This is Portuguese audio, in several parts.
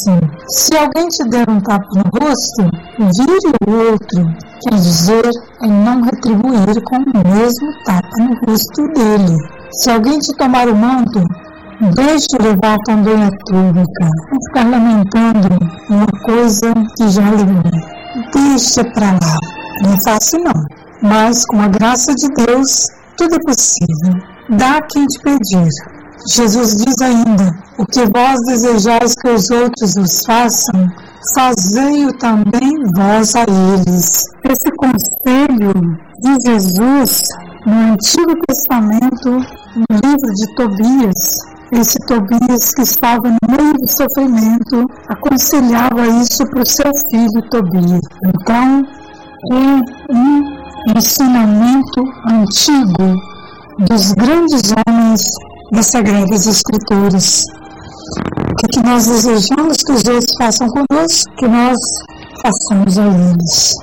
assim: se alguém te der um tapa no rosto, vire o outro. Quer dizer, é não retribuir com o mesmo tapa no rosto dele. Se alguém te tomar o manto, deixe levar também a túnica. Não ficar lamentando uma coisa que já levou. Deixa pra lá. Não é fácil não, mas com a graça de Deus, tudo é possível. Dá a quem te pedir. Jesus diz ainda: o que vós desejais que os outros vos façam, fazei-o também vós a eles. Esse conselho de Jesus no Antigo Testamento, no livro de Tobias, esse Tobias que estava no meio do sofrimento, aconselhava isso para o seu filho Tobias. Então, é um ensinamento antigo dos grandes homens das Sagradas Escrituras. O que nós desejamos que os outros façam conosco, que nós façamos a eles.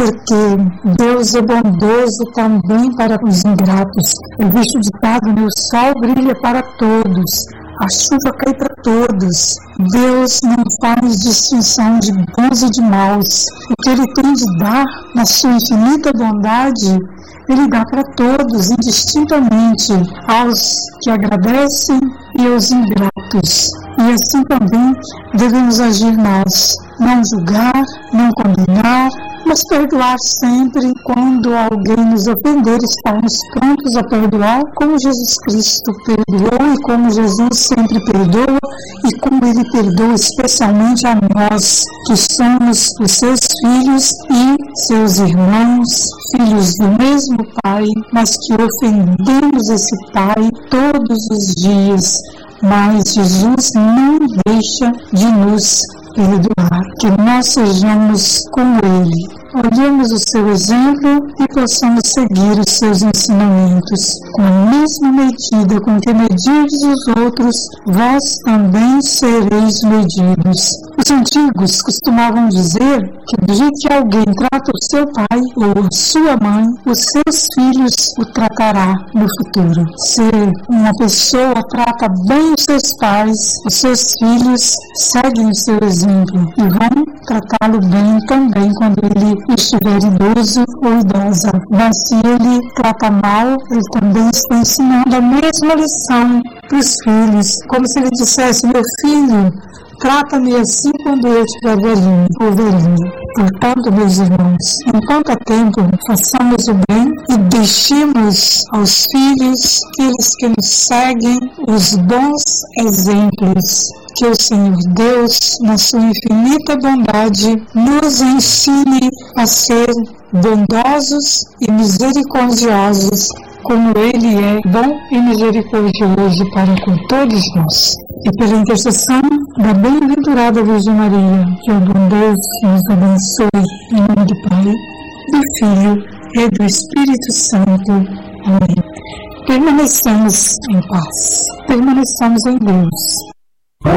Porque Deus é bondoso também para os ingratos. Existe o ditado: o sol brilha para todos, a chuva cai para todos. Deus não faz distinção de bons e de maus. O que Ele tem de dar na sua infinita bondade, Ele dá para todos, indistintamente, aos que agradecem e aos ingratos. E assim também devemos agir nós: não julgar, não condenar, mas perdoar sempre. Quando alguém nos ofender, estarmos prontos a perdoar, como Jesus Cristo perdoou e como Jesus sempre perdoa, e como Ele perdoa especialmente a nós, que somos os seus filhos e seus irmãos, filhos do mesmo Pai, mas que ofendemos esse Pai todos os dias. Mas Jesus não deixa de nos perdoar, que nós sejamos como Ele. Olhemos o seu exemplo e possamos seguir os seus ensinamentos. Com a mesma medida com que medirdes os outros, vós também sereis medidos. Os antigos costumavam dizer que do jeito que alguém trata o seu pai ou a sua mãe, os seus filhos o tratará no futuro. Se uma pessoa trata bem os seus pais, os seus filhos seguem o seu exemplo e vão tratá-lo bem também quando ele estiver idoso ou idosa. Mas se ele trata mal, ele também está ensinando a mesma lição para os filhos, como se ele dissesse: meu filho, trata-me assim quando eu estiver velhinho ou velhinho. Portanto, meus irmãos, enquanto há tempo, façamos o bem e deixemos aos filhos, aqueles que nos seguem, os bons exemplos. Que o Senhor Deus, na sua infinita bondade, nos ensine a ser bondosos e misericordiosos, como Ele é bom e misericordioso para com todos nós. E pela intercessão da bem-aventurada Virgem Maria, que o bom Deus nos abençoe, em nome do Pai, do Filho e do Espírito Santo. Amém. Permaneçamos em paz. Permaneçamos em Deus.